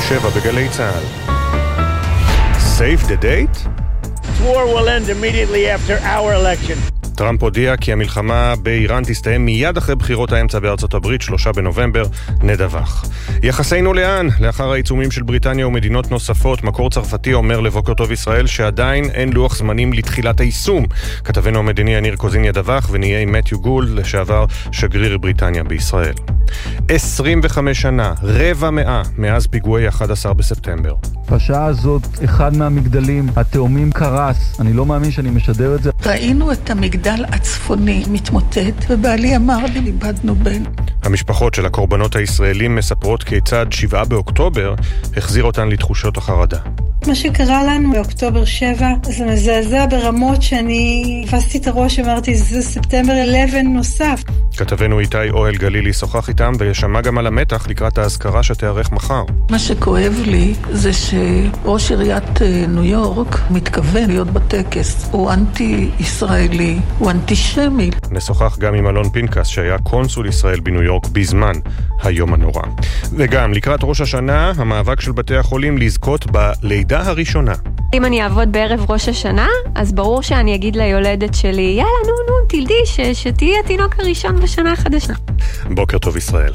7 בגלי צהל. Save the date? War will end immediately after our election. טראמפ הודיע כי המלחמה באיראן תסתיים מיד אחרי בחירות האמצע בארצות הברית, 3 בנובמבר, נדווח. יחסינו לאן? לאחר העיצומים של בריטניה ומדינות נוספות, מקור צרפתי אומר לבוקר טוב ישראל שעדיין אין לוח זמנים לתחילת היישום. כתבנו המדיני יניר קוזין ידווח ונהיה עם מתיו גולד, לשעבר שגריר בריטניה בישראל. 25 שנה, רבע מאה, מאז פיגועי 11 בספטמבר. בשעה הזאת אחד מהמגדלים התאומים קרס. אני לא מאמין שאני משדר את זה. ראינו את המגדל הצפוני מתמוטט, ובעלי אמר לי, איבדנו בן. המשפחות של הקורבנות הישראלים מספרות כיצד 7 באוקטובר החזיר אותן לתחושות החרדה. מה שקרה לנו באוקטובר 7 זה מזעזע ברמות שאני הפסתי את הראש, אמרתי זה ספטמבר 11 נוסף. כתבנו איתי אוהל גלילי שוחח איתם וישמע גם על המתח לקראת ההזכרה שתארך מחר. מה שכואב לי זה שראש עיריית ניו יורק מתכוון להיות בטקס. הוא אנטי-ישראלי, הוא אנטישמי. נשוחח גם עם אלון פינקס שהיה קונסול ישראל בניו יורק בזמן היום הנורא. וגם לקראת ראש השנה, המאבק של בתי החולים לזכות בלידה הראשונה. אם אני אעבוד בערב ראש השנה, אז ברור שאני אגיד ליולדת שלי, יאללה, נו, תלדי שתהי התינוק הראשון בשנה החדשה. בוקר טוב ישראל.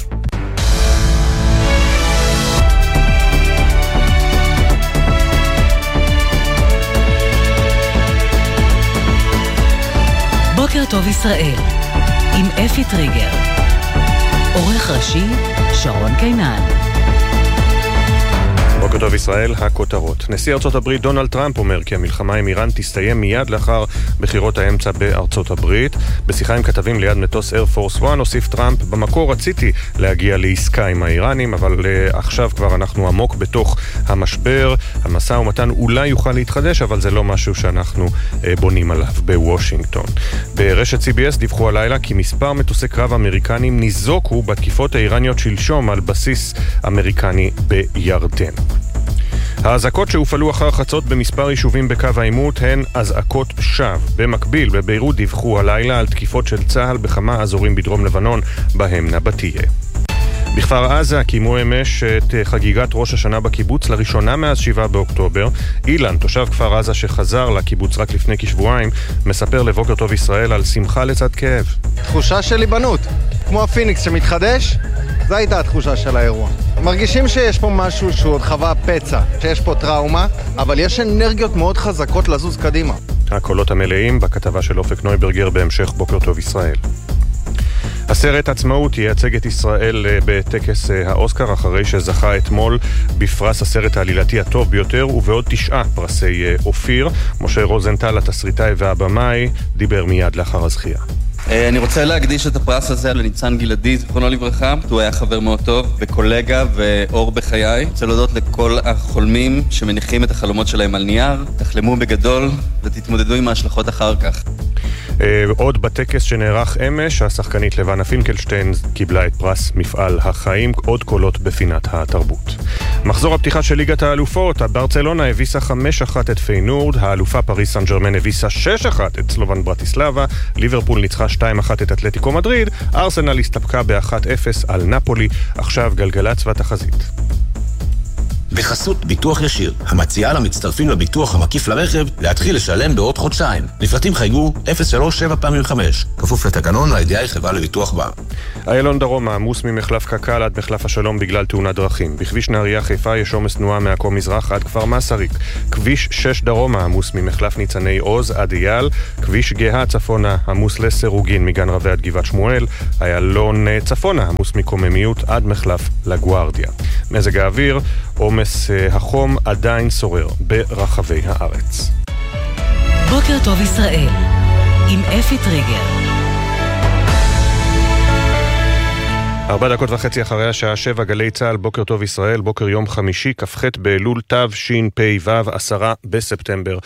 בוקר טוב ישראל, עם אפי טריגר. עורך ראשי, שרון קינן. בוקר טוב ישראל, הכותרות. נשיא ארצות הברית דונלד טראמפ אומר כי המלחמה עם איראן תסתיים מיד לאחר בחירות האמצע בארצות הברית. בשיחה עם כתבים ליד מטוס אייר פורס 1 הוסיף טראמפ, במקור רציתי להגיע לעסקה עם האיראנים, אבל עכשיו כבר אנחנו עמוק בתוך המשבר. המשא ומתן אולי יוכל להתחדש, אבל זה לא משהו שאנחנו בונים עליו בוושינגטון. ברשת CBS דיווחו הלילה כי מספר מטוסי קרב אמריקנים ניזוקו בתקיפות האיראניות שלשום על בסיס אמריקני בירדן. האזעקות שהופעלו אחר חצות במספר יישובים בקו העימות הן אזעקות שווא. במקביל, בביירות דיווחו הלילה על תקיפות של צה"ל בכמה אזורים בדרום לבנון, בהם נבטיה. בכפר עזה קיימו אמש את חגיגת ראש השנה בקיבוץ לראשונה מאז 7 באוקטובר. אילן, תושב כפר עזה שחזר לקיבוץ רק לפני כשבועיים, מספר לבוקר טוב ישראל על שמחה לצד כאב. תחושה של ליבנות, כמו הפיניקס שמתחדש, זו הייתה התחושה של האירוע. מרגישים שיש פה משהו שהוא עוד חווה פצע, שיש פה טראומה, אבל יש אנרגיות מאוד חזקות לזוז קדימה. הקולות המלאים בכתבה של אופק נויברגר בהמשך בוקר טוב ישראל. הסרט עצמאות ייצג את ישראל בטקס האוסקר אחרי שזכה אתמול בפרס הסרט העלילתי הטוב ביותר ובעוד 9 פרסי אופיר. משה רוזנטל, התסריטאי והבמאי, דיבר מיד לאחר הזכייה. אני רוצה להקדיש את הפרס הזה לניצן גלעדי, זכרונו לברכה. הוא היה חבר מאוד טוב וקולגה ואור בחיי. רוצה להודות לכל החולמים שמניחים את החלומות שלהם על נייר. תחלמו בגדול ותתמודדו עם ההשלכות אחר כך. עוד בטקס שנערך אמש, השחקנית לבנה פינקלשטיין קיבלה את פרס מפעל החיים. עוד קולות בפינת התרבות. מחזור הפתיחה של ליגת האלופות, ברצלונה הביסה 5-1 את פיינורד, האלופה פריס סן ז'רמן הביסה 6-1 את סלובן ברטיסלבה, ליברפול ניצחה 2-1 את אתלטיקו מדריד, ארסנל הסתפקה ב-1-0 על נפולי. עכשיו גלגלצ והתחזית. בחסות ביטוח ישיר, המציעה למצטרפים לביטוח המקיף לרכב להתחיל לשלם בעוד חודשיים. לפרטים חייגו 037 5, כפוף לתקנון לידיעה חברה לביטוח בר. איילון דרום עמוס ממחלף קק"ל עד מחלף השלום בגלל תאונת דרכים. בכביש נהריה חיפה יש עומס תנועה מעכו מזרח עד כפר מסריק. כביש 6 דרום עמוס ממחלף ניצני עוז עד אייל. כביש גאה צפונה עמוס לסירוגין מגן רבי עד גבעת שמואל. איילון צפונה עמוס מקוממיות עד מחלף לגוארדיה. מזג האוויר, עומס החום עדיין שורר ברחבי הארץ. בוקר טוב ישראל, עם אפי טריגר. 4:30 אחרי השעה 7, גלי צהל, בוקר טוב ישראל, בוקר יום חמישי, כ"ח באלול תשפ"ו, 10 בספטמבר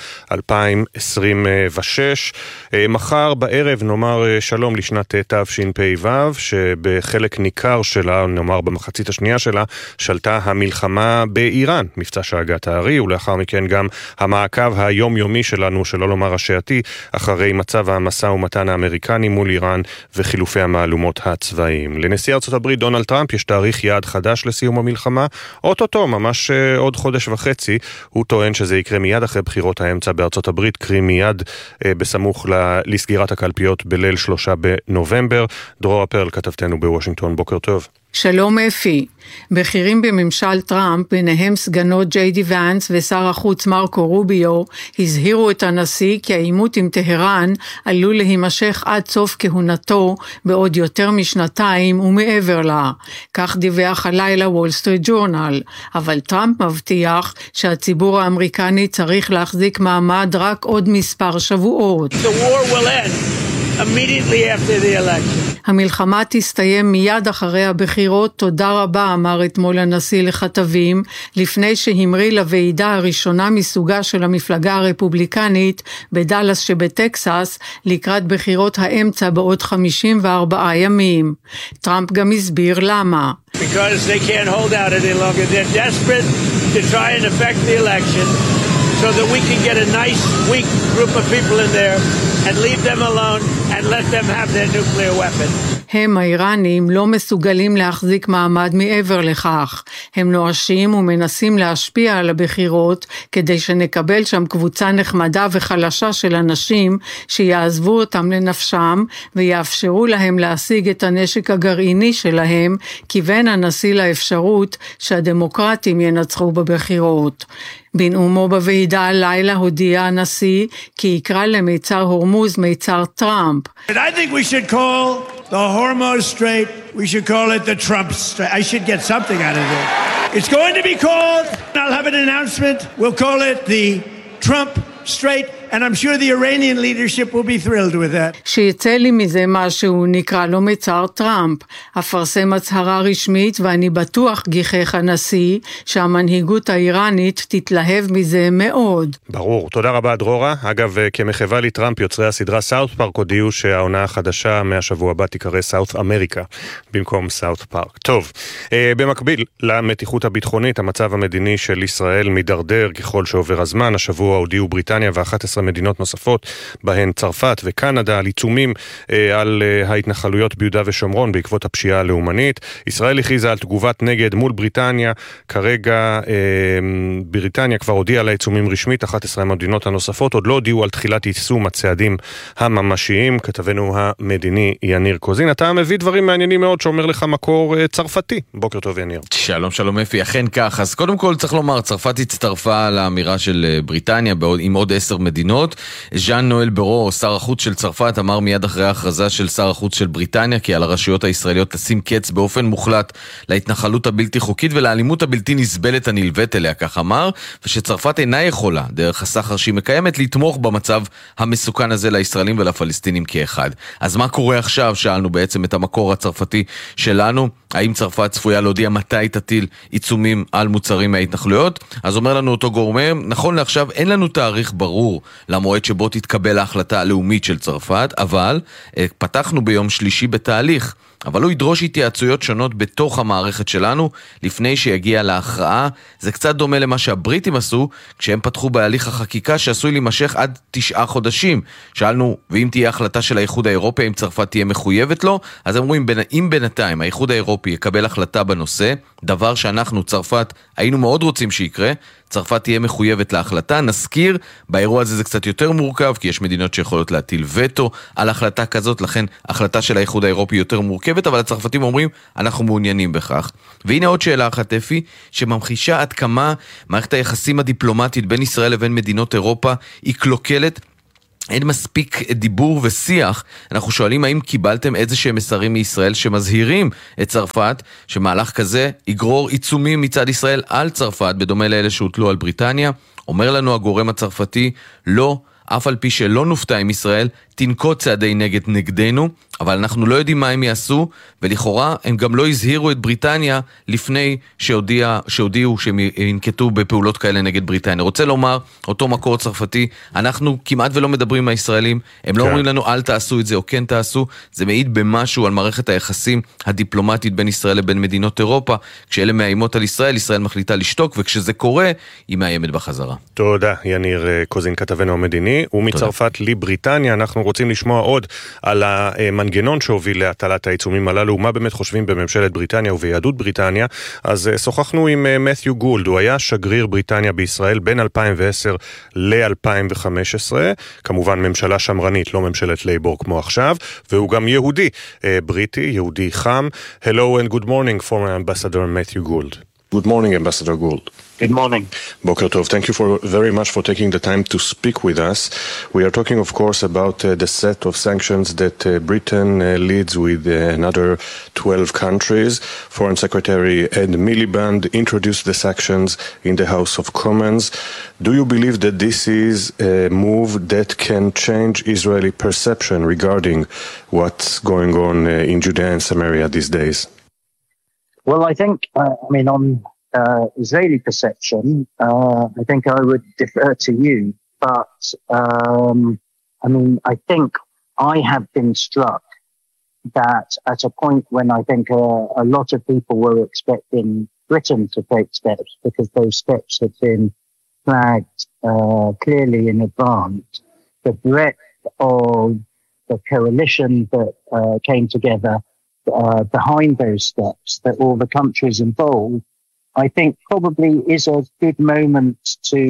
2026. מחר בערב נאמר שלום לשנת תשפ"ו, שבחלק ניכר שלה, נאמר במחצית השנייה שלה, שלטה המלחמה באיראן, מבצע שאגת הארי, ולאחר מכן גם המעקב היומיומי שלנו, שלא לומר השעתי, אחרי מצב המשא ומתן האמריקני מול איראן וחילופי המעלומות הצבאיים. לנשיא ארצות בארצות הברית דונלד טראמפ יש תאריך יעד חדש לסיום המלחמה, אוטוטו, ממש עוד חודש וחצי. הוא טוען שזה יקרה מיד אחרי בחירות האמצע בארצות הברית, קרי מיד בסמוך לסגירת הקלפיות בליל 3 בנובמבר. דרורה פרל, כתבתנו בוושינגטון, בוקר טוב. שלום אפי. בכירים בממשל טראמפ, ביניהם סגנו ג'יי די ואנס ושר החוץ מרקו רוביו, הזהירו את הנשיא כי העימות עם טהרן עלול להימשך עד סוף כהונתו בעוד יותר משנתיים ומעבר לה. כך דיווח הלילה וול סטריט ג'ורנל. אבל טראמפ מבטיח שהציבור האמריקני צריך להחזיק מעמד רק עוד מספר שבועות. The war will end immediately after the election. המלחמה תסתיים מיד אחרי הבחירות, תודה רבה, אמר אתמול הנשיא לכתבים, לפני שהמריא לוועידה הראשונה מסוגה של המפלגה הרפובליקנית בדלס שבטקסס, לקראת בחירות האמצע בעוד 54 ימים. טראמפ גם הסביר למה. Because they can't hold out any longer. They're desperate to try and affect the election so that we can get a nice, weak group of people in there and leave them alone and let them have their nuclear weapon. הם האיראנים לא מסוגלים להחזיק מעמד מעבר לכך. הם נואשים ומנסים להשפיע על הבחירות כדי שנקבל שם קבוצה נחמדה וחלשה של אנשים שיעזבו אותם לנפשם ויאפשרו להם להשיג את הנשק הגרעיני שלהם, כיוון הנשיא לאפשרות שהדמוקרטים ינצחו בבחירות. בנאומו בוועידה הלילה הודיע הנשיא כי יקרא למיצר הורמוז מיצר טראמפ. I think we should call the Hormuz Strait, we should call it the Trump Strait. I should get something out of it. It's going to be called, I'll have an announcement, we'll call it the Trump Strait, and I'm sure the Iranian leadership will be thrilled with that. שיצא לי מזה משהו, נקרא לו מצר טראמפ. אפרסם הצהרה רשמית, ואני בטוח, גיחך הנשיא, שהמנהיגות האיראנית תתלהב מזה מאוד. ברור. תודה רבה, דרורה. אגב, כמחווה לטראמפ, יוצרי הסדרה סאות' פארק הודיעו שהעונה החדשה מהשבוע הבא תיקרא סאות' אמריקה, במקום סאות' פארק. טוב, במקביל למתיחות הביטחונית, המצב המדיני של ישראל מדרדר ככל שעובר הזמן. השבוע הודיעו בריטניה ו11 מדינות נוספות, בהן צרפת וקנדה, על עיצומים על ההתנחלויות ביהודה ושומרון בעקבות הפשיעה הלאומנית. ישראל הכריזה על תגובת נגד מול בריטניה. כרגע בריטניה כבר הודיעה על העיצומים רשמית, 11 המדינות הנוספות עוד לא הודיעו על תחילת יישום הצעדים הממשיים. כתבנו המדיני יניר קוזין, אתה מביא דברים מעניינים מאוד שאומר לך מקור צרפתי. בוקר טוב יניר. שלום שלום אפי, אכן כך. אז קודם כל צריך לומר, צרפת הצטרפה לאמירה של בריטניה עם עוד 10 מדינות. ז'אן נואל ברו, שר החוץ של צרפת, אמר מיד אחרי ההכרזה של שר החוץ של בריטניה כי על הרשויות הישראליות לשים קץ באופן מוחלט להתנחלות הבלתי חוקית ולאלימות הבלתי נסבלת הנלווית אליה, כך אמר, ושצרפת אינה יכולה, דרך הסחר שהיא מקיימת, לתמוך במצב המסוכן הזה לישראלים ולפלסטינים כאחד. אז מה קורה עכשיו? שאלנו בעצם את המקור הצרפתי שלנו, האם צרפת צפויה להודיע מתי תטיל עיצומים על מוצרים מההתנחלויות? אז אומר לנו אותו גורם, נכון לעכשיו אין לנו תאריך ברור למועד שבו תתקבל ההחלטה הלאומית של צרפת, אבל פתחנו ביום שלישי בתהליך, אבל הוא ידרוש התייעצויות שונות בתוך המערכת שלנו לפני שיגיע להכרעה. זה קצת דומה למה שהבריטים עשו כשהם פתחו בהליך החקיקה שעשוי להימשך עד 9 חודשים. שאלנו, ואם תהיה החלטה של האיחוד האירופי, אם צרפת תהיה מחויבת לו? אז הם אומרים, אם בינתיים האיחוד האירופי יקבל החלטה בנושא, דבר שאנחנו, צרפת, היינו מאוד רוצים שיקרה, צרפת תהיה מחויבת להחלטה. נזכיר, באירוע הזה זה קצת יותר מורכב, כי יש מדינות שיכולות להטיל וטו על החלטה כזאת, לכן החלטה של האיחוד האירופי יותר מורכבת, אבל הצרפתים אומרים, אנחנו מעוניינים בכך. והנה עוד שאלה אחת, אפי, שממחישה עד כמה מערכת היחסים הדיפלומטית בין ישראל לבין מדינות אירופה היא קלוקלת, אין מספיק דיבור ושיח. אנחנו שואלים האם קיבלתם איזשהם מסרים מישראל שמזהירים את צרפת שמהלך כזה יגרור עיצומים מצד ישראל על צרפת בדומה לאלה שהוטלו על בריטניה. אומר לנו הגורם הצרפתי, לא, אף על פי שלא נופתע עם ישראל תנקוט צעדי נגדנו, אבל אנחנו לא יודעים מה הם יעשו, ולכאורה הם גם לא הזהירו את בריטניה לפני שהודיעו שהם ינקטו בפעולות כאלה נגד בריטניה. רוצה לומר, אותו מקור צרפתי, אנחנו כמעט ולא מדברים עם הישראלים, הם לא אומרים לנו אל תעשו את זה או כן תעשו, זה מעיד במשהו על מערכת היחסים הדיפלומטית בין ישראל לבין מדינות אירופה. כשאלה מאיימות על ישראל, ישראל מחליטה לשתוק, וכשזה קורה, היא מאיימת בחזרה. תודה, יניר קוזין, כתבנו המדיני. ומצרפת לבריטניה אנחנו רוצים לשמוע עוד על המנהיגות המנגנון שהוביל להטלת העיצומים הללו, ומה באמת חושבים בממשלת בריטניה וביהדות בריטניה. אז שוחחנו עם מת'יו גולד, הוא היה שגריר בריטניה בישראל בין 2010 ל-2015, כמובן ממשלה שמרנית, לא ממשלת לייבור כמו עכשיו, והוא גם יהודי בריטי, יהודי חם. Hello and good morning, former Ambassador Matthew Gould. Good morning, Ambassador Gould. Good morning. Boker Tov, thank you very much for taking the time to speak with us. We are talking, of course, about the set of sanctions that Britain leads with another 12 countries. Foreign Secretary Ed Miliband introduced the sanctions in the House of Commons. Do you believe that this is a move that can change Israeli perception regarding what's going on in Judea and Samaria these days? Well, I think, on Israeli perception, I think I would defer to you. But, I think I have been struck that at a point when I think a lot of people were expecting Britain to take steps, because those steps had been flagged clearly in advance, the breadth of the coalition that came together behind those steps, that all the countries involved, I think probably is a good moment to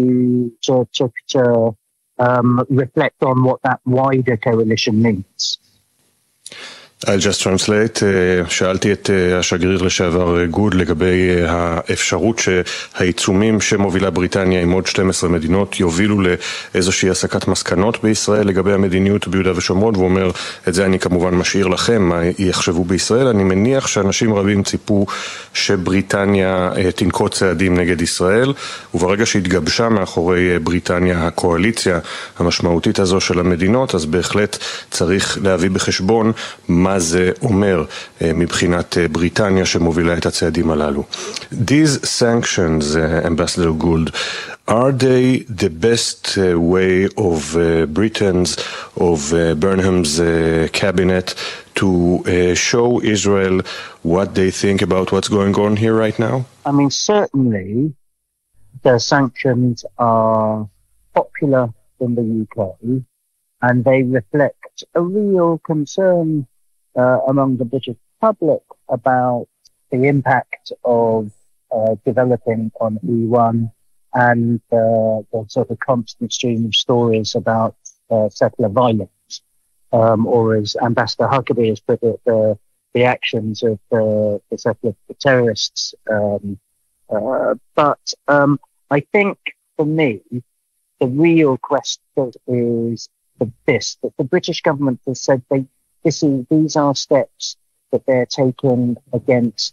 reflect on what that wider coalition means. I'll just translate. שאלתי את השגריר לשעבר גוד לגבי האפשרות שהעיצומים שמובילה בריטניה עם עוד 12 מדינות יובילו לאיזושהי הסקת מסקנות בישראל לגבי המדיניות ביהודה ושומרון, והוא אומר, את זה אני כמובן משאיר לכם, מה יחשבו בישראל. אני מניח שאנשים רבים ציפו שבריטניה תנקוט צעדים נגד ישראל, וברגע שהתגבשה מאחורי בריטניה הקואליציה המשמעותית הזו של המדינות, אז בהחלט צריך להביא בחשבון מה זה אומר מבחינת בריטניה שמובילה את הצעדים הללו. These sanctions, Ambassador Gould, are they the best way of Britain's, of Burnham's cabinet to show Israel what they think about what's going on here right now? Certainly the sanctions are popular in the UK, and they reflect a real concern among the British public about the impact of developing on E1 and the sort of constant stream of stories about settler violence, or as Ambassador Huckabee has put it, the actions of the settler terrorists. But I think for me, the real question is this, that the British government has said these are steps that they're taking against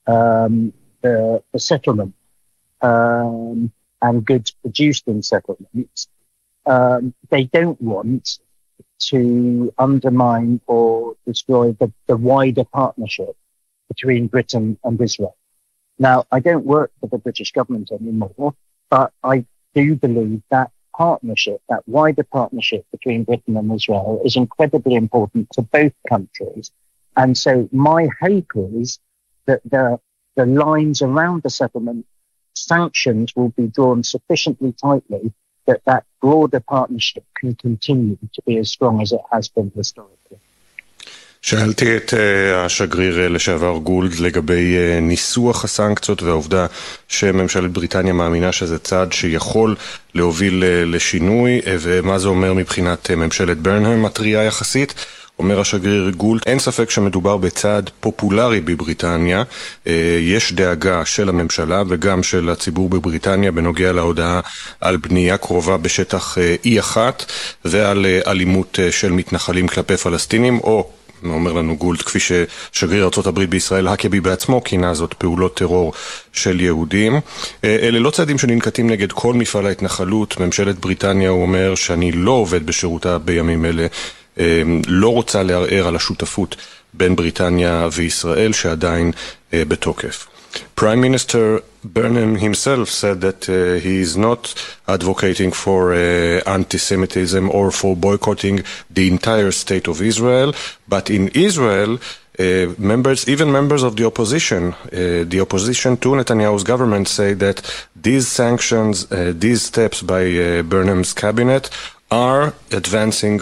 the settlement and goods produced in settlements. They don't want to undermine or destroy the wider partnership between Britain and Israel. Now, I don't work for the British government anymore, but I do believe that partnership, that wider partnership between Britain and Israel is incredibly important to both countries. And so my hope is that the lines around the settlement sanctions will be drawn sufficiently tightly that broader partnership can continue to be as strong as it has been historically. שאלתי את השגריר לשעבר גולד לגבי ניסוח הסנקציות והעובדה שממשלת בריטניה מאמינה שזה צעד שיכול להוביל לשינוי, ומה זה אומר מבחינת ממשלת ברנהם מטריה יחסית. אומר השגריר גולד, אין ספק שמדובר בצעד פופולרי בבריטניה. יש דאגה של הממשלה וגם של הציבור בבריטניה בנוגע להודעה על בנייה קרובה בשטח E1 ועל אלימות של מתנחלים כלפי פלסטינים, או אומר לנו גולד, כפי ששגריר ארצות הברית בישראל הקבי בעצמו כינה זאת פעולות טרור של יהודים. אלה לא צעדים שננקטים נגד כל מפעל ההתנחלות. ממשלת בריטניה, הוא אומר, שאני לא עובד בשירותה בימים אלה, לא רוצה לערער על השותפות בין בריטניה וישראל שעדיין בתוקף. Prime Minister Burnham himself said that he is not advocating for anti-Semitism or for boycotting the entire state of Israel, but in Israel, even members of the opposition to Netanyahu's government say that these sanctions, these steps by Burnham's cabinet are advancing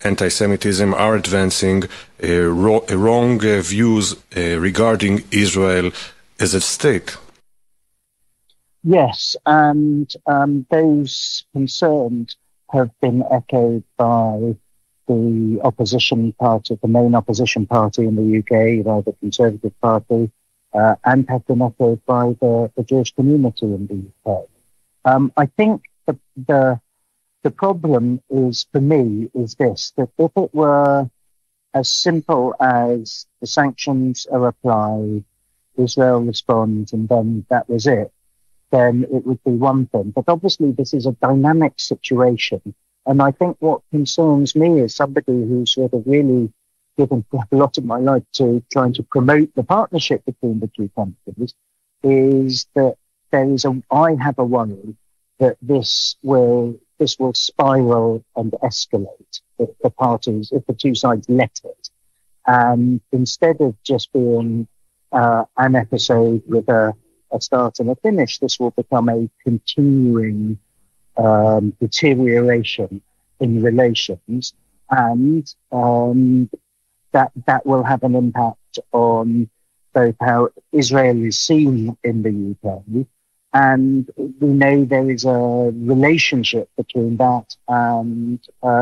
anti-Semitism are advancing wrong views regarding Israel as a state. Yes, and those concerns have been echoed by the opposition party, the main opposition party in the UK, by the Conservative Party, and have been echoed by the Jewish community in the UK. I think the problem is, for me, is this, that if it were as simple as the sanctions are applied, Israel responds, and then that was it, then it would be one thing. But obviously this is a dynamic situation. And I think what concerns me as somebody who's sort of really given a lot of my life to trying to promote the partnership between the two countries is that I have a worry that this will spiral and escalate if the two sides let it. And instead of just being an episode with a start and a finish, this will become a continuing deterioration in relations, and that will have an impact on both how Israel is seen in the UK, and we know there is a relationship between that and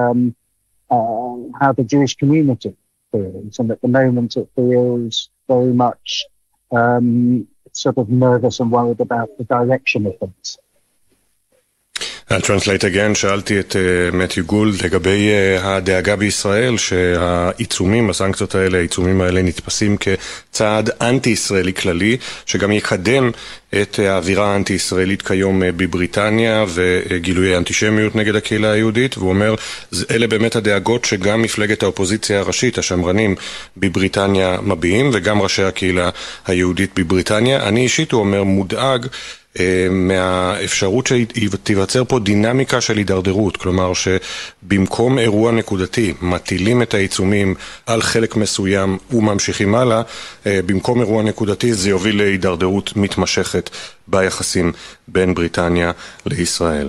how the Jewish community feels, and at the moment it feels very much sort of nervous and worried about the direction of things. I'll translate again. שאלתי את מתיו גולד לגבי הדאגה בישראל שהעיצומים, הסנקציות האלה, העיצומים האלה נתפסים כצעד אנטי-ישראלי כללי, שגם יקדם את האווירה האנטי-ישראלית כיום בבריטניה וגילויי אנטישמיות נגד הקהילה היהודית, והוא אומר, אלה באמת הדאגות שגם מפלגת האופוזיציה הראשית, השמרנים בבריטניה מביעים, וגם ראשי הקהילה היהודית בבריטניה. אני אישית, הוא אומר, מודאג מהאפשרות שתיווצר פה דינמיקה של הידרדרות, כלומר שבמקום אירוע נקודתי מטילים את העיצומים על חלק מסוים וממשיכים הלאה, במקום אירוע נקודתי זה יוביל להידרדרות מתמשכת ביחסים בין בריטניה לישראל.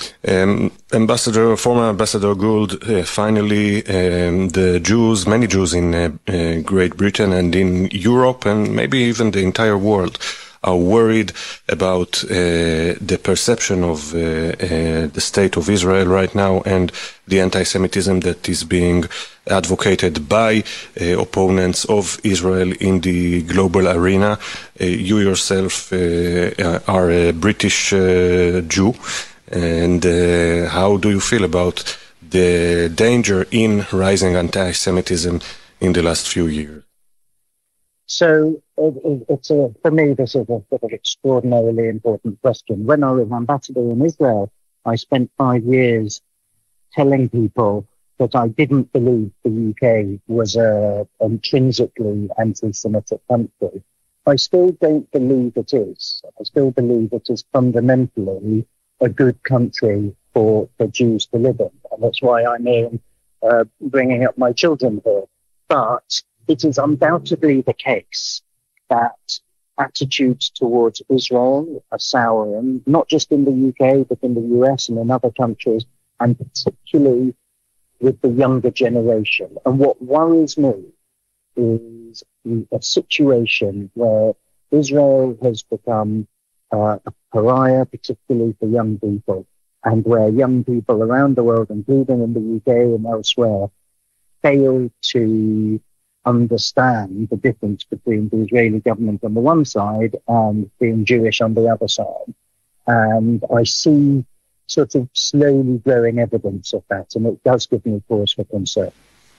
Former Ambassador Gould, finally many Jews in Great Britain and in Europe and maybe even the entire world are worried about the perception of the state of Israel right now and the anti-Semitism that is being advocated by opponents of Israel in the global arena. You yourself are a British Jew, and how do you feel about the danger in rising anti-Semitism in the last few years? So for me, this is a sort of extraordinarily important question. When I was ambassador in Israel, I spent 5 years telling people that I didn't believe the UK was an intrinsically anti-Semitic country. I still don't believe it is. I still believe it is fundamentally a good country for Jews to live in. And that's why I'm here bringing up my children here. But it is undoubtedly the case that attitudes towards Israel are souring, not just in the UK, but in the US and in other countries, and particularly with the younger generation. And what worries me is a situation where Israel has become a pariah, particularly for young people, and where young people around the world, including in the UK and elsewhere, fail to understand the difference between the Israeli government on the one side and being Jewish on the other side. And I see sort of slowly growing evidence of that, and it does give me cause for concern.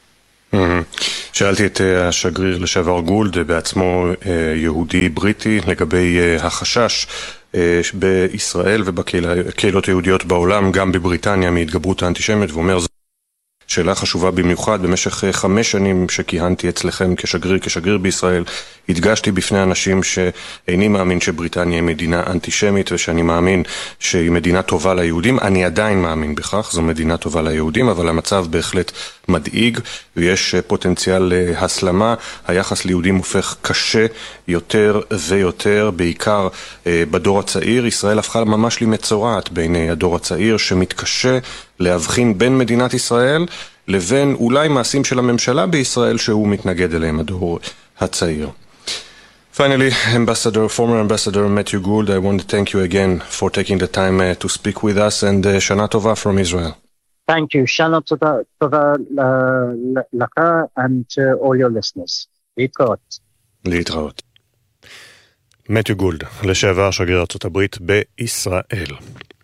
שאלתי את השגריר לשעבר גולד, בעצמו יהודי בריטי, לגבי החשש בישראל ובקהילות היהודיות בעולם, גם בבריטניה, מהתגברות האנטישמית, ואומר, שאלה חשובה במיוחד. במשך 5 שנים שכיהנתי אצלכם כשגריר בישראל, הדגשתי בפני אנשים שאיני מאמין שבריטניה היא מדינה אנטישמית, ושאני מאמין שהיא מדינה טובה ליהודים. אני עדיין מאמין בכך, זו מדינה טובה ליהודים, אבל המצב בהחלט מדאיג, ויש פוטנציאל להסלמה. היחס ליהודים הופך קשה יותר ויותר, בעיקר בדור הצעיר. ישראל הפכה ממש למצורעת בין הדור הצעיר, שמתקשה להבחין בין מדינת ישראל לבין אולי מעשים של הממשלה בישראל שהוא מתנגד אליהם, הדור הצעיר. Finally, former Ambassador Matthew Gould, I want to thank you again for taking the time to speak with us, and Shana Tova from Israel. Thank you. Shana Tova Laka and all your listeners. להתראות. מתיו גולד, לשעבר שגריר ארצות הברית בישראל.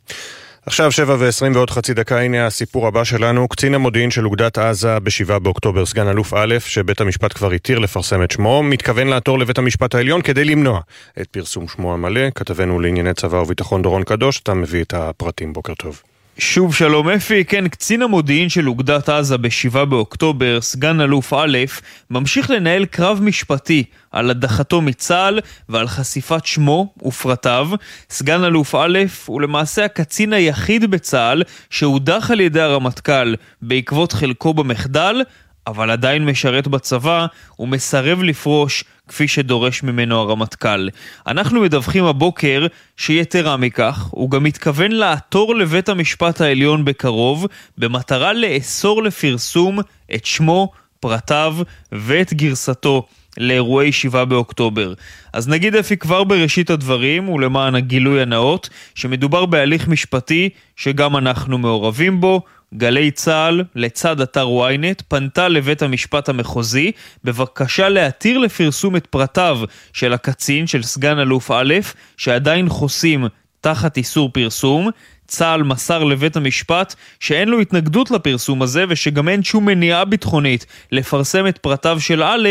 עכשיו 7:20 ועוד חצי דקה, הנה הסיפור הבא שלנו. קצין המודיעין של אוגדת עזה ב7 באוקטובר, סגן אלוף א', שבית המשפט כבר התיר לפרסם את שמו, מתכוון לעתור לבית המשפט העליון כדי למנוע את פרסום שמו המלא. כתבנו לענייני צבא וביטחון דורון קדוש, אתה מביא את הפרטים. בוקר טוב. שוב שלום אפי, כן, קצין המודיעין של אוגדת עזה ב7 באוקטובר, סגן אלוף א', ממשיך לנהל קרב משפטי על הדחתו מצה"ל ועל חשיפת שמו ופרטיו. סגן אלוף א' הוא למעשה הקצין היחיד בצה"ל שהודח על ידי הרמטכ"ל בעקבות חלקו במחדל, אבל עדיין משרת בצבא ומסרב לפרוש כפי שדורש ממנו הרמטכ"ל. אנחנו מדווחים הבוקר שיתרה מכך, הוא גם מתכוון לעתור לבית המשפט העליון בקרוב, במטרה לאסור לפרסום את שמו, פרטיו ואת גרסתו לאירועי 7 באוקטובר. אז נגיד אפי כבר בראשית הדברים, ולמען הגילוי הנאות, שמדובר בהליך משפטי שגם אנחנו מעורבים בו. גלי צה"ל, לצד אתר ynet, פנתה לבית המשפט המחוזי בבקשה להתיר לפרסום את פרטיו של הקצין של סגן אלוף א', שעדיין חוסים תחת איסור פרסום. צה"ל מסר לבית המשפט שאין לו התנגדות לפרסום הזה ושגם אין שום מניעה ביטחונית לפרסם את פרטיו של א',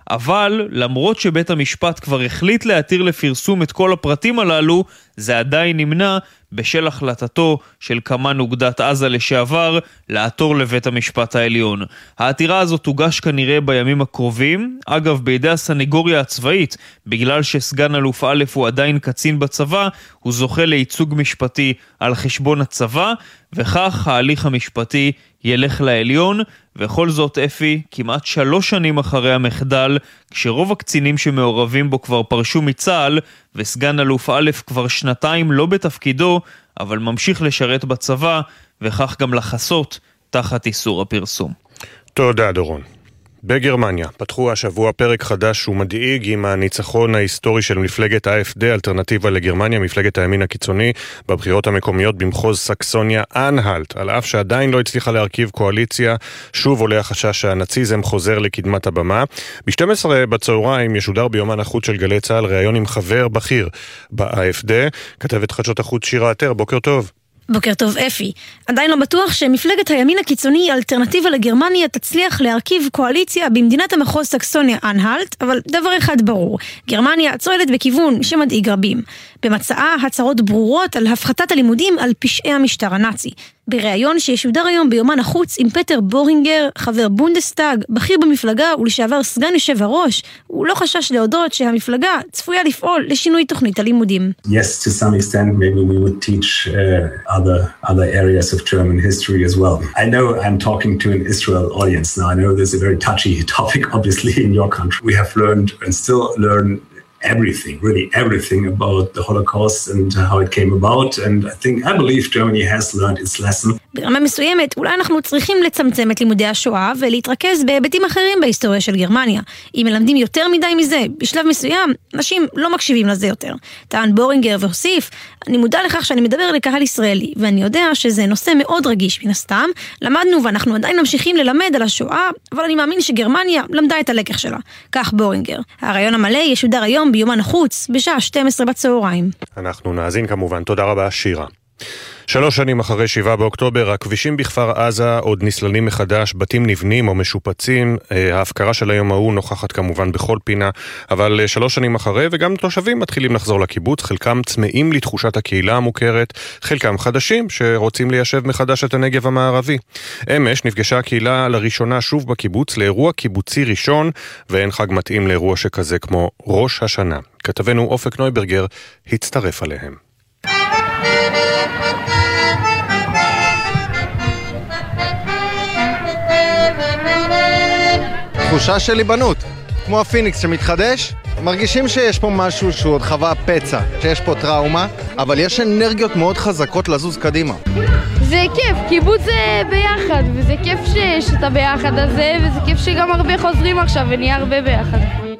אבל למרות שבית המשפט כבר החליט להתיר לפרסום את כל הפרטים הללו, זה עדיין נמנע בשל החלטתו של קמ"ן אוגדת עזה לשעבר לעתור לבית המשפט העליון. העתירה הזאת תוגש כנראה בימים הקרובים, אגב בידי הסניגוריה הצבאית, בגלל שסגן אלוף א' הוא עדיין קצין בצבא, הוא זוכה לייצוג משפטי על חשבון הצבא, וכך ההליך המשפטי ילך לעליון. וכל זאת אפי, כמעט 3 שנים אחרי המחדל, כשרוב הקצינים שמעורבים בו כבר פרשו מצה"ל, וסגן אלוף א' כבר 2 לא בתפקידו, אבל ממשיך לשרת בצבא, וכך גם לחסות תחת איסור הפרסום. תודה דורון. בגרמניה פתחו השבוע פרק חדש ומדאיג עם הניצחון ההיסטורי של מפלגת AfD, אלטרנטיבה לגרמניה, מפלגת הימין הקיצוני, בבחירות המקומיות במחוז סקסוניה אנהלט. על אף שעדיין לא הצליחה להרכיב קואליציה, שוב עולה החשש שהנאציזם חוזר לקדמת הבמה. ב-12 בצהריים ישודר ביומן החוץ של גלי צה"ל ראיון עם חבר בכיר ב-AfD, כתבת חדשות החוץ שירה עטר. בוקר טוב. בוקר טוב אפי. עדיין לא בטוח שמפלגת הימין הקיצוני אלטרנטיבה לגרמניה תצליח להרכיב קואליציה במדינת המחוז סקסוניה אנהלט, אבל דבר אחד ברור, גרמניה צועדת בכיוון שמדאיג רבים. במצאה הצהרות ברורות על הפחתת הלימודים על פשעי המשטר הנאצי. בריאיון שישודר היום ביומן החוץ עם פטר בורינגר, חבר בונדסטאג, בכיר במפלגה ולשעבר סגן יושב הראש, הוא לא חשש להודות שהמפלגה צפויה לפעול לשינוי תוכנית הלימודים. Yes, to some extent maybe we would teach other areas of German history as well. I know I'm talking to an Israel audience now. I know this is a very touchy topic obviously in your country. We have learned and still learn everything, really everything about the Holocaust and how it came about, and I believe Germany has learned its lesson. ברמה מסוימת, אולי אנחנו צריכים לצמצם את לימודי השואה ולהתרכז בהיבטים אחרים בהיסטוריה של גרמניה. אם מלמדים יותר מדי מזה, בשלב מסוים, אנשים לא מקשיבים לזה יותר. טען בורינגר והוסיף, אני מודע לכך שאני מדבר לקהל ישראלי, ואני יודע שזה נושא מאוד רגיש מן הסתם. למדנו ואנחנו עדיין ממשיכים ללמד על השואה, אבל אני מאמין שגרמניה למדה את הלקח שלה. כך בורינגר. הרעיון המלא ישודר היום ביומן החוץ בשעה 12 בצהריים. אנחנו נאזין כמובן. תודה רבה שירה. 3 שנים אחרי 7 באוקטובר, הכבישים בכפר עזה עוד נסללים מחדש, בתים נבנים או משופצים, ההפקרה של היום ההוא נוכחת כמובן בכל פינה, אבל 3 שנים אחרי, וגם תושבים מתחילים לחזור לקיבוץ, חלקם צמאים לתחושת הקהילה המוכרת, חלקם חדשים שרוצים ליישב מחדש את הנגב המערבי. אמש נפגשה הקהילה לראשונה שוב בקיבוץ לאירוע קיבוצי ראשון, ואין חג מתאים לאירוע שכזה כמו ראש השנה. כתבנו אופק נויברגר הצטרף עליהם. תחושה של ליבנות, כמו הפיניקס שמתחדש, מרגישים שיש פה משהו שהוא עוד חווה פצע, שיש פה טראומה, אבל יש אנרגיות מאוד חזקות לזוז קדימה. זה כיף, קיבוץ זה ביחד, וזה כיף שאתה ביחד הזה, וזה כיף שגם הרבה חוזרים עכשיו ונהיה הרבה ביחד.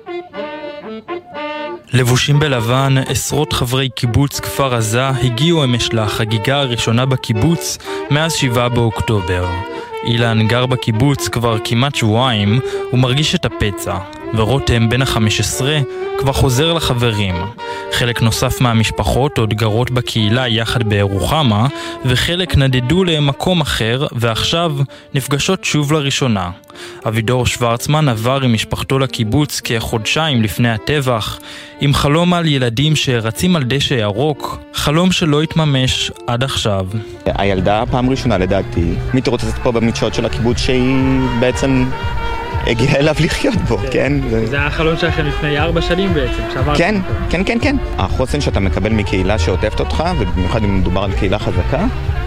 לבושים בלבן, עשרות חברי קיבוץ כפר עזה הגיעו אמש לחגיגה הראשונה בקיבוץ מאז 7 באוקטובר. אילן גר בקיבוץ כבר כמעט שבועיים, הוא מרגיש את הפצע, ורותם בן ה-15 כבר חוזר לחברים. חלק נוסף מהמשפחות עוד גרות בקהילה יחד בירוחמה, וחלק נדדו למקום אחר, ועכשיו נפגשות שוב לראשונה. אבידור שוורצמן עבר עם משפחתו לקיבוץ כחודשיים לפני הטבח, עם חלום על ילדים שרצים על דשא ירוק, חלום שלא התממש עד עכשיו. הילדה פעם ראשונה לדעתי מתרוצצת פה במדשאות של הקיבוץ שהיא בעצם הגיעה אליו לחיות בו, כן? זה היה החלום שלכם לפני 4 שנים בעצם, כן, כן, כן, כן. החוסן שאתה מקבל מקהילה שעוטפת אותך, ובמיוחד אם מדובר על קהילה חזקה,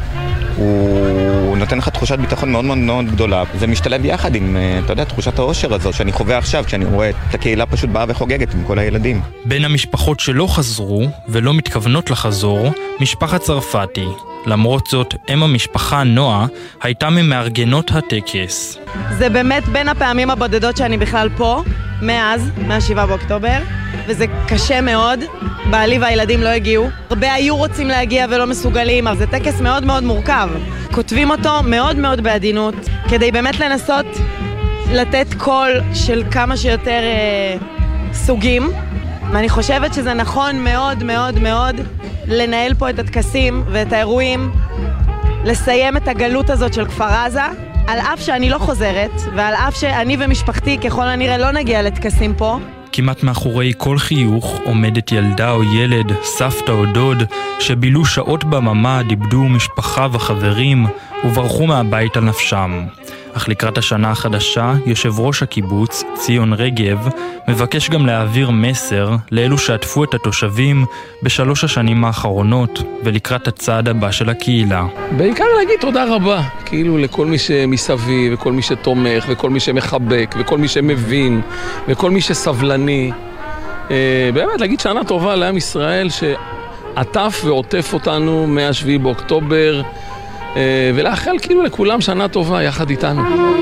הוא נותן לך תחושת ביטחון מאוד מאוד מאוד גדולה. זה משתלב יחד עם, אתה יודע, תחושת האושר הזו שאני חווה עכשיו, כשאני רואה את הקהילה פשוט באה וחוגגת עם כל הילדים. בין המשפחות שלא חזרו ולא מתכוונות לחזור, משפחת צרפתי. למרות זאת, אם המשפחה נועה הייתה ממארגנות הטקס. זה באמת בין הפעמים הבודדות שאני בכלל פה, מ-7 באוקטובר, וזה קשה מאוד. בעלי והילדים לא הגיעו. הרבה היו רוצים להגיע ולא מסוגלים, אבל זה טקס מאוד מאוד מורכב. כותבים אותו מאוד מאוד בעדינות, כדי באמת לנסות לתת קול של כמה שיותר סוגים. ואני חושבת שזה נכון מאוד מאוד מאוד לנהל פה את הטקסים ואת האירועים, לסיים את הגלות הזאת של כפר עזה, על אף שאני לא חוזרת, ועל אף שאני ומשפחתי ככל הנראה לא נגיע לטקסים פה. כמעט מאחורי כל חיוך עומדת ילדה או ילד, סבתא או דוד, שבילו שעות בממ"ד, איבדו משפחה וחברים וברחו מהבית על נפשם. אך לקראת השנה החדשה, יושב ראש הקיבוץ, ציון רגב, מבקש גם להעביר מסר לאלו שעטפו את התושבים ב3 השנים האחרונות, ולקראת הצעד הבא של הקהילה. בעיקר להגיד תודה רבה, כאילו לכל מי שמסביב, וכל מי שתומך, וכל מי שמחבק, וכל מי שמבין, וכל מי שסבלני. באמת, להגיד שנה טובה לעם ישראל שעטף ועוטף אותנו מ-7 באוקטובר, ולאחל כאילו לכולם שנה טובה יחד איתנו.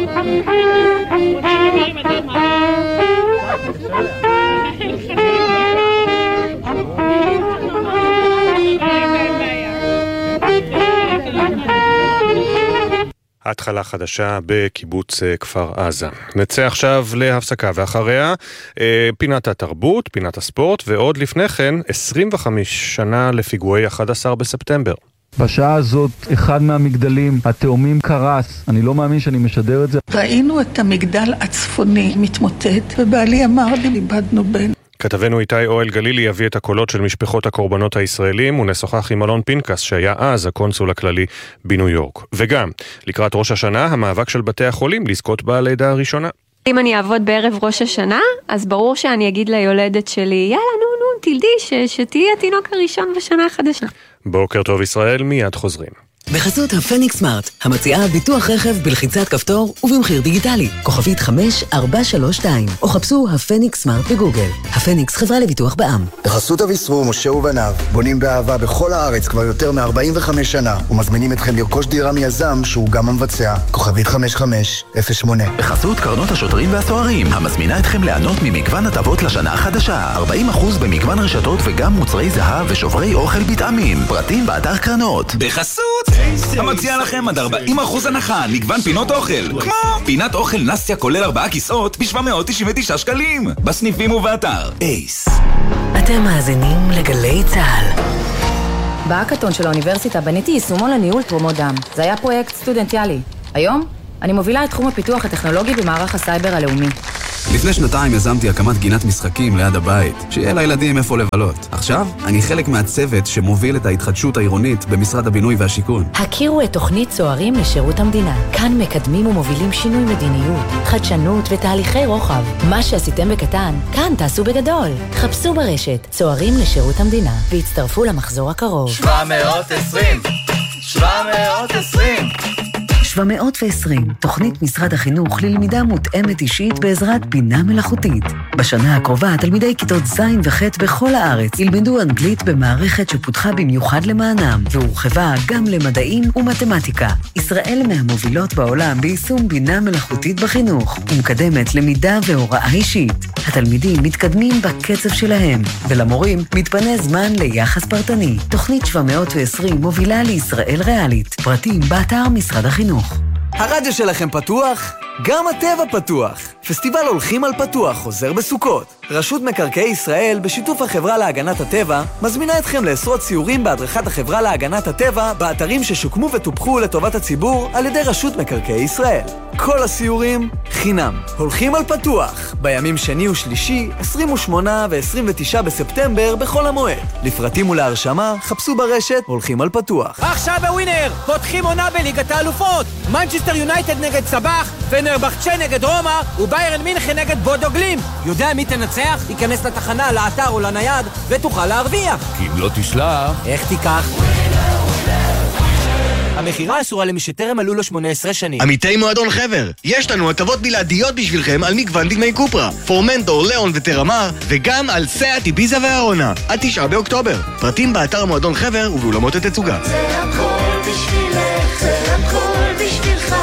התחלה חדשה בקיבוץ כפר עזה. נצא עכשיו להפסקה ואחריה פינת התרבות, פינת הספורט, ועוד לפני כן 25 שנה לפיגועי 11 בספטמבר. בשעה הזאת אחד מהמגדלים התאומים קרס, אני לא מאמין שאני משדר את זה. ראינו את המגדל הצפוני מתמוטט, ובעלי אמר לי, איבדנו בן. כתבנו איתי אוהל גלילי יביא את הקולות של משפחות הקורבנות הישראלים, ונשוחח עם אלון פינקס שהיה אז הקונסול הכללי בניו יורק. וגם, לקראת ראש השנה, המאבק של בתי החולים לזכות בלידה הראשונה. אם אני אעבוד בערב ראש השנה, אז ברור שאני אגיד ליולדת שלי, יאללה, נו, תלדי, שתהי התינוק הראשון בשנה החדשה. בוקר טוב ישראל, מיד חוזרים. בחסות הפניקס סמארט, המציעה ביטוח רכב בלחיצת כפתור ובמחיר דיגיטלי. כוכבית 5432, או חפשו הפניקס סמארט בגוגל. הפניקס חברה לביטוח בע"מ. בחסות אביסרו, משה ובניו, בונים באהבה בכל הארץ כבר יותר מ-45 שנה, ומזמינים אתכם לרכוש דירה מיזם שהוא גם המבצע. כוכבית 5508. בחסות קרנות השוטרים והסוהרים, המזמינה אתכם ליהנות ממגוון הטבות לשנה החדשה. 40% במגוון רשתות וגם מוצרי זהב ושוברי אוכל בטעמים. פרטים באתר קרנות. בחסות המציע לכם עד 40% הנחה, מגוון פינות אוכל, כמו פינת אוכל נסטיה כולל 4 כיסאות ב-799 שקלים, בסניפים ובאתר אייס. אתם מאזינים לגלי צהל. בהאקתון של האוניברסיטה בניתי יישומון לניהול תרומות דם. זה היה פרויקט סטודנטיאלי. היום אני מובילה את תחום הפיתוח הטכנולוגי במערך הסייבר הלאומי. לפני 2 יזמתי הקמת גינת משחקים ליד הבית, שיהיה לילדים איפה לבלות. עכשיו אני חלק מהצוות שמוביל את ההתחדשות העירונית במשרד הבינוי והשיכון. הכירו את תוכנית צוערים לשירות המדינה. כאן מקדמים ומובילים שינוי מדיניות, חדשנות ותהליכי רוחב. מה שעשיתם בקטן, כאן תעשו בגדול. חפשו ברשת צוערים לשירות המדינה והצטרפו למחזור הקרוב. 720 720, תוכנית משרד החינוך ללמידה מותאמת אישית בעזרת בינה מלאכותית. בשנה הקרובה תלמידי כיתות ז' וח' בכל הארץ ילמדו אנגלית במערכת שפותחה במיוחד למענם, והורחבה גם למדעים ומתמטיקה. ישראל מהמובילות בעולם ביישום בינה מלאכותית בחינוך, ומקדמת למידה והוראה אישית. התלמידים מתקדמים בקצב שלהם, ולמורים מתפנה זמן ליחס פרטני. תוכנית 720 מובילה לישראל ריאלית. פרטים באתר משרד החינוך. הרדיו שלכם פתוח? גם הטבע פתוח. פסטיבל הולכים על פתוח חוזר בסוכות. רשות מקרקעי ישראל בשיתוף החברה להגנת הטבע מזמינה אתכם לעשרות סיורים בהדרכת החברה להגנת הטבע באתרים ששוקמו וטופחו לטובת הציבור על ידי רשות מקרקעי ישראל. כל הסיורים חינם. הולכים על פתוח בימים שני ושלישי 28 ו-29 בספטמבר בכל המועד. לפרטים ולהרשמה חפשו ברשת הולכים על פתוח. עכשיו בווינר פותחים עונה בליגת האלופות. מנצ'סטר יונייטד נגד סבח, פנרבחצ'ה נגד רומא וביירן מינכן נגד בודו גלים. יודע מי תנצח? ייכנס לתחנה, לאתר או לנייד ותוכל להרוויח. כי אם לא תשלח, איך תיקח? המחירה אסורה למי שטרם מלאו לו 18 שנים. עמיתי מועדון חבר, יש לנו הטבות בלעדיות בשבילכם על מגוון דגמי קופרה, פורמנטור, ליאון וטרמר, וגם על סאט, איביזה והאונה, עד 9 באוקטובר. פרטים באתר מועדון חבר ובאולמות התצוגה. זה הכל בשבילך, זה הכל בשבילך,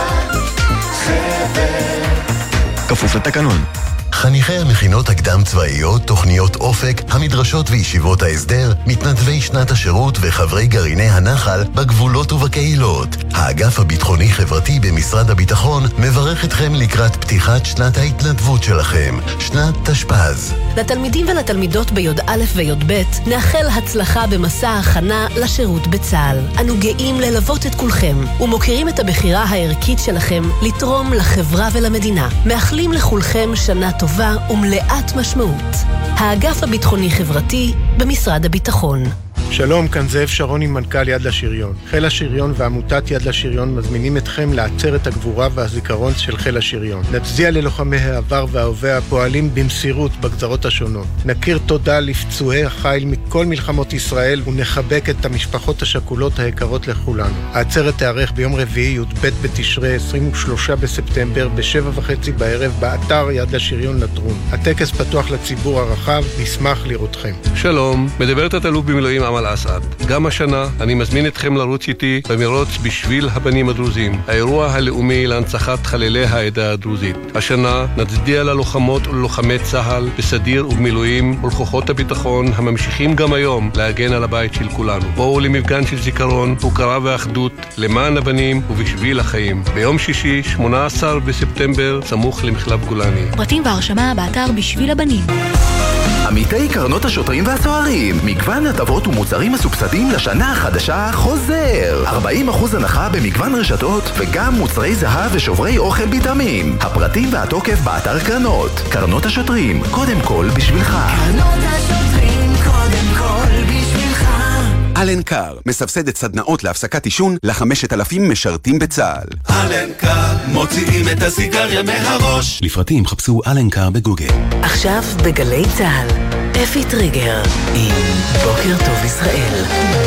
חבר. כפוף לתקנון. חניכי המכינות הקדם צבאיות, תוכניות אופק, המדרשות וישיבות ההסדר, מתנדבי שנת השירות וחברי גרעיני הנחל בגבולות ובקהילות. האגף הביטחוני חברתי במשרד הביטחון מברך אתכם לקראת פתיחת שנת ההתנדבות שלכם, שנת תשפ"ז. לתלמידים ולתלמידות בי"א וי"ב נאחל הצלחה במסע ההכנה לשירות בצה"ל. אנו גאים ללוות את כולכם ומוקירים את הבחירה הערכית שלכם לתרום לחברה ולמדינה. מאחלים לכולכם שנה טובה ומלאת משמעות. האגף הביטחוני חברתי במשרד הביטחון. שלום, כאן זאב שרוני, מנכ"ל יד לשריון. חיל השריון ועמותת יד לשריון מזמינים אתכם לעצרת הגבורה והזיכרון של חיל השריון. נצדיע ללוחמי העבר וההווה הפועלים במסירות בגזרות השונות. נכיר תודה לפצועי החיל מכל מלחמות ישראל ונחבק את המשפחות השכולות היקרות לכולנו. העצרת תארך ביום רביעי י"ב בתשרי 23 בספטמבר ב-7:30 בערב באתר יד לשריון לטרון. הטקס פתוח לציבור הרחב, נשמח לראותכם. שלום, מדברת התלוף במילואים אמל אסעד. גם השנה אני מזמין אתכם לרוץ איתי במרוץ בשביל הבנים הדרוזים, האירוע הלאומי להנצחת חללי העדה הדרוזית. השנה נצדיע ללוחמות וללוחמי צה"ל בסדיר ובמילואים ולכוחות הביטחון הממשיכים גם היום להגן על הבית של כולנו. בואו למפגן של זיכרון, הוקרה ואחדות למען הבנים ובשביל החיים. ביום שישי 18 בספטמבר סמוך למחלף גולני. פרטים והרשמה באתר בשביל הבנים. עמיתי קרנות השוטרים והסוהרים, מגוון הטבות ומוצרים מסובסדים לשנה החדשה חוזר. 40% הנחה במגוון רשתות וגם מוצרי זהב ושוברי אוכל ביטמים. הפרטים והתוקף באתר קרנות. קרנות השוטרים, קודם כל בשבילך. קרנות השוטרים, קודם כל בשבילך. אלנקר מסבסדת סדנאות להפסקת עישון ל5,000 משרתים בצה"ל. אלנקר מוציאים את הסיגריה מהראש. לפרטים חפשו אלנקר בגוגל. עכשיו בגלי צה"ל, אפי טריגר עם בוקר טוב ישראל.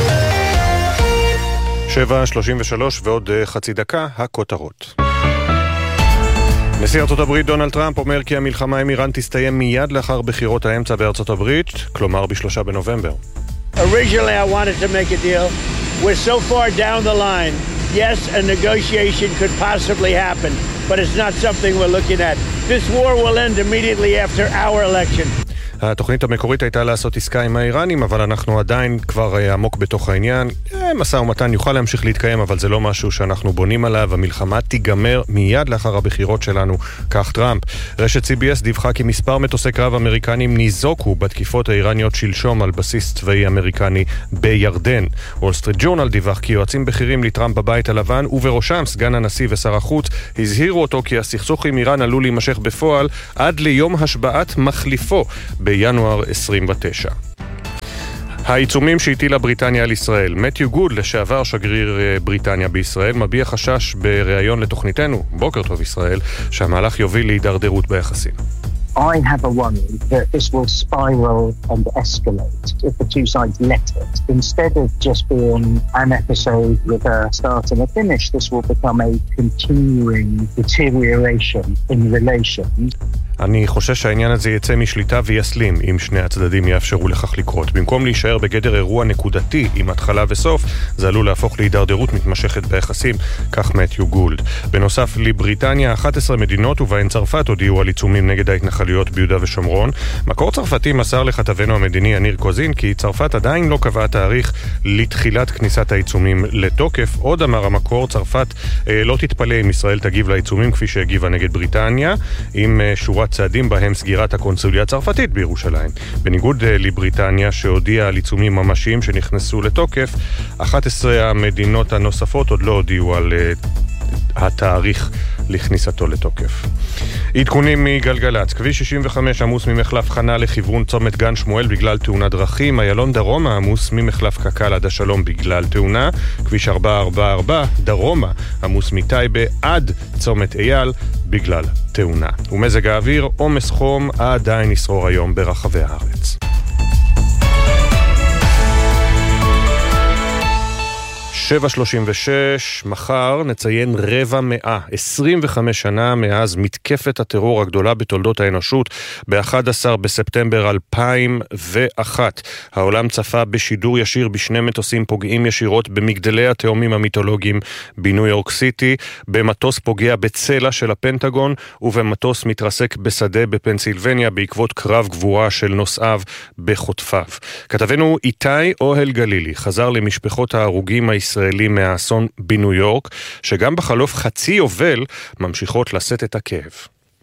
7:33 ועוד חצי דקה, הכותרות. נשיא ארצות הברית דונלד טראמפ אומר כי המלחמה עם איראן תסתיים מיד לאחר בחירות האמצע בארצות הברית, כלומר ב3 בנובמבר. Originally, I wanted to make a deal. We're so far down the line. Yes, a negotiation could possibly happen, but it's not something we're looking at. This war will end immediately after our election. התוכנית המקורית הייתה לעשות עסקה עם האיראנים, אבל אנחנו עדיין כבר עמוק בתוך העניין. משא ומתן יוכל להמשיך להתקיים, אבל זה לא משהו שאנחנו בונים עליו. המלחמה תיגמר מיד לאחר הבחירות שלנו, כך טראמפ. רשת CBS דיווחה כי מספר מטוסי קרב אמריקנים ניזוקו בתקיפות האיראניות שלשום על בסיס צבאי אמריקני בירדן. וול סטריט ג'ורנל דיווח כי יועצים בכירים לטראמפ בבית הלבן, ובראשם סגן הנשיא ושר החוץ, הזהירו אותו כי הסכסוך עם איראן עלול להימשך בפועל עד ליום השבעת מחליפו בינואר 29. העיצומים שהטילה בריטניה על ישראל. מתיו גוד, לשעבר שגריר בריטניה בישראל, מביע חשש בריאיון לתוכניתנו, בוקר טוב ישראל, שהמהלך יוביל להידרדרות ביחסים. I have a worry that this will spiral and escalate if the two sides let it. Instead of just being an episode with a start and a finish, this will become a continuing deterioration in relations. אני חושש שהעניין הזה יצא משליטה ויסלים אם שני הצדדים יאפשרו לכך לקרות. במקום להישאר בגדר אירוע נקודתי עם התחלה וסוף, זה עלול להפוך להידרדרות מתמשכת ביחסים, כך מתיו גולד. בנוסף לבריטניה, 11 מדינות ובהן צרפת הודיעו על עיצומים נגד ההתנחלויות ביהודה ושומרון. מקור צרפתי מסר לכתבנו המדיני יניר קוזין כי צרפת עדיין לא קבעה תאריך לתחילת כניסת העיצומים לתוקף. עוד אמר המקור, צרפת לא תתפלא אם ישראל תגיב לעיצומים כפי שהגיבה נגד בריטניה, עם שורת צעדים בהם סגירת הקונסוליה הצרפתית בירושלים. בניגוד לבריטניה שהודיעה על עיצומים ממשיים שנכנסו לתוקף, 11 המדינות הנוספות עוד לא הודיעו על התאריך לכניסתו לתוקף. עדכונים מגלגלץ, כביש 65 עמוס ממחלף חנה לכיוון צומת גן שמואל בגלל תאונת דרכים, איילון דרומה עמוס ממחלף קק"ל עד השלום בגלל תאונה, כביש 444 דרומה עמוס מטייבה עד צומת אייל בגלל תאונה. ומזג האוויר, עומס חום עדיין ישרור היום ברחבי הארץ. 7:36, מחר נציין 25 שנה מאז מתקפת הטרור הגדולה בתולדות האנושות ב-11 בספטמבר 2001. העולם צפה בשידור ישיר בשני מטוסים פוגעים ישירות במגדלי התאומים המיתולוגיים בניו יורק סיטי, במטוס פוגע בצלע של הפנטגון ובמטוס מתרסק בשדה בפנסילבניה בעקבות קרב גבורה של נוסעיו בחוטפיו. כתבנו איתי אוהל גלילי חזר למשפחות ההרוגים הישראלים מהאסון בניו יורק, שגם בחלוף חצי יובל ממשיכות לשאת את הכאב.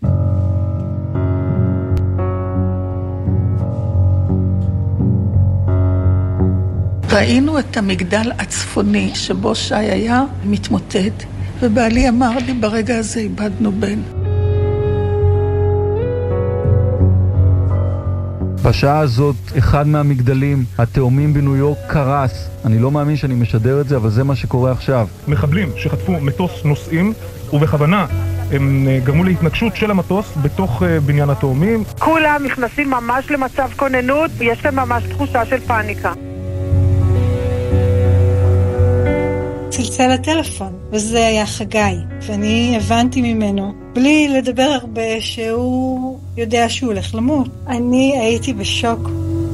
ראינו את המגדל הצפוני שבו שי היה מתמוטט, ובעלי אמר לי, ברגע הזה איבדנו בן. בשעה הזאת אחד מהמגדלים התאומים בניו יורק קרס. אני לא מאמין שאני משדר את זה, אבל זה מה שקורה עכשיו. מחבלים שחטפו מטוס נוסעים ובכוונה הם גרמו להתנגשות של המטוס בתוך בניין התאומים. כולם נכנסים ממש למצב כוננות, יש להם ממש תחושה של פאניקה. צלצל הטלפון, וזה היה חגי, ואני הבנתי ממנו, בלי לדבר הרבה, שהוא יודע שהוא הולך למות. אני הייתי בשוק.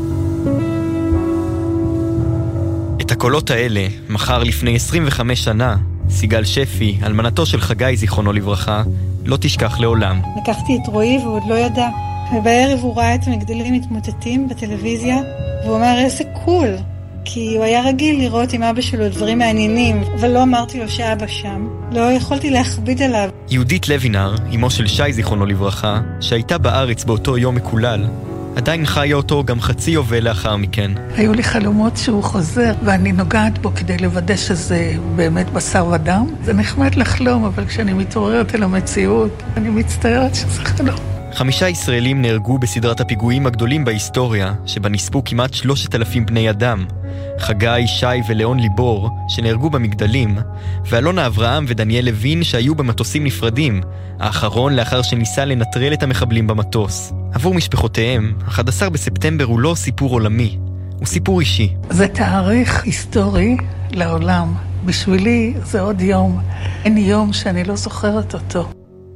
את הקולות האלה, מחר לפני 25 שנה, סיגל שפי, אלמנתו של חגי זיכרונו לברכה, לא תשכח לעולם. לקחתי את רועי והוא עוד לא ידע. ובערב הוא ראה את המגדלים מתמוטטים בטלוויזיה, והוא אמר, איזה קול. כי הוא היה רגיל לראות עם אבא שלו דברים מעניינים, אבל לא אמרתי לו שאבא שם. לא יכולתי להכביד עליו. יהודית לוינר, אמו של שי זיכרונו לברכה, שהייתה בארץ באותו יום מקולל, עדיין חיה אותו גם חצי יובל לאחר מכן. היו לי חלומות שהוא חוזר, ואני נוגעת בו כדי לוודא שזה באמת בשר ודם. זה נחמד לחלום, אבל כשאני מתעוררת אל המציאות, אני מצטערת שזה חלום. 5 ישראלים נהרגו בסדרת הפיגועים הגדולים בהיסטוריה, שבה נספו כמעט 3,000 בני אדם. חגי, שי ולאון ליבור, שנהרגו במגדלים, ואלונה אברהם ודניאל לוין שהיו במטוסים נפרדים, האחרון לאחר שניסה לנטרל את המחבלים במטוס. עבור משפחותיהם, 11 בספטמבר הוא לא סיפור עולמי, הוא סיפור אישי. זה תאריך היסטורי לעולם. בשבילי זה עוד יום. אין יום שאני לא זוכרת אותו.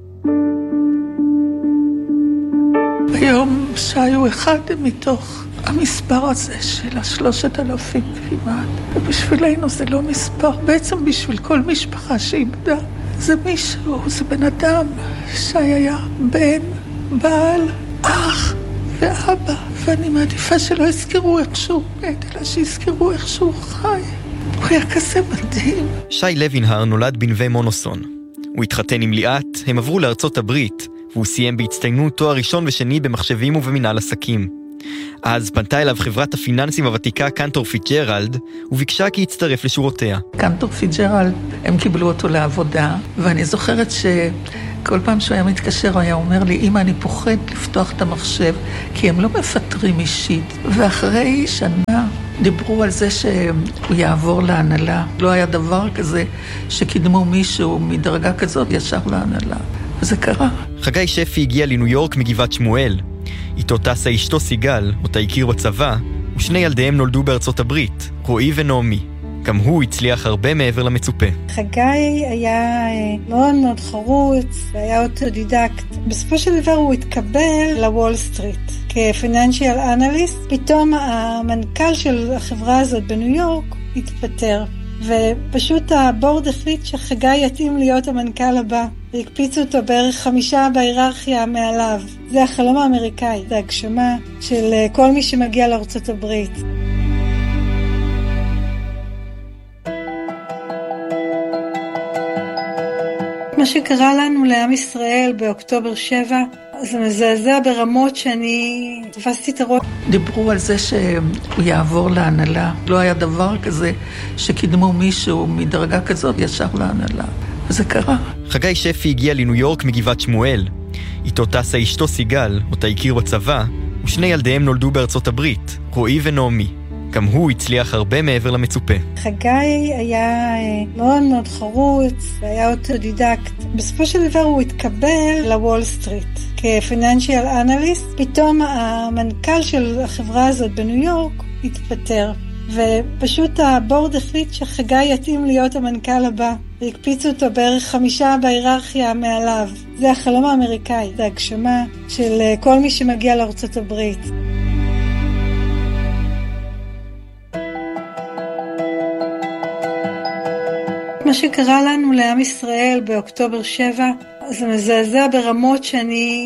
היום שי הוא אחד מתוך המספר הזה של 3,000 כמעט. ובשבילנו זה לא מספר, בעצם בשביל כל משפחה שאיבדה. זה מישהו, זה בן אדם. שי היה בן, בעל, אח ואבא. ואני מעדיפה שלא יזכרו איך שהוא מת, אלא שיזכרו איך שהוא חי. הוא היה כזה מדהים. שי לוינהר נולד בנווה מונוסון. הוא התחתן עם ליאת, הם עברו לארצות הברית, והוא סיים בהצטיינות תואר ראשון ושני במחשבים ובמנהל עסקים. אז פנתה אליו חברת הפיננסים הוותיקה קנטור פיטג'רלד, וביקשה כי יצטרף לשורותיה. קנטור פיטג'רלד, הם קיבלו אותו לעבודה, ואני זוכרת שכל פעם שהוא היה מתקשר, הוא היה אומר לי, אמא, אני פוחד לפתוח את המחשב, כי הם לא מפטרים אישית. ואחרי שנה דיברו על זה שהוא יעבור להנהלה. לא היה דבר כזה שקידמו מישהו מדרגה כזאת ישר להנהלה. וזה קרה. חגי שפי הגיע לניו יורק מגבעת שמואל. איתו טסה אשתו סיגל, אותה הכיר בצבא, ושני ילדיהם נולדו בארצות הברית, רועי ונעמי. גם הוא הצליח הרבה מעבר למצופה. חגי היה מאוד מאוד חרוץ, היה אוטודידקט. בסופו של דבר הוא התקבל לוול סטריט כפיננשיאל אנליסט. פתאום המנכ"ל של החברה הזאת בניו יורק התפטר, ופשוט הבורד החליט שחגי יתאים להיות המנכ"ל הבא, והקפיצו אותו בערך 5 בהיררכיה מעליו. זה החלום האמריקאי, זה הגשמה של כל מי שמגיע לארצות הברית. מה שקרה לנו לעם ישראל באוקטובר 7, זה מזעזע ברמות שאני תפסתי את הראש. דיברו על זה שהוא יעבור להנהלה. לא היה דבר כזה שקידמו מישהו מדרגה כזאת ישר להנהלה. וזה קרה. חגי שפי הגיע לניו יורק מגבעת שמואל. איתו טסה אשתו סיגל, אותה הכיר בצבא, ושני ילדיהם נולדו בארצות הברית, רועי ונעמי. גם הוא הצליח הרבה מעבר למצופה. חגי היה מאוד מאוד חרוץ, היה אוטודידקט. בסופו של דבר הוא התקבל לוול סטריט כפיננשיאל אנליסט. פתאום המנכ"ל של החברה הזאת בניו יורק התפטר, ופשוט הבורד החליט שחגי יתאים להיות המנכ"ל הבא, והקפיצו אותו בערך 5 בהיררכיה מעליו. זה החלום האמריקאי, זה הגשמה של כל מי שמגיע לארצות הברית. מה שקרה לנו לעם ישראל באוקטובר 7, זה מזעזע ברמות שאני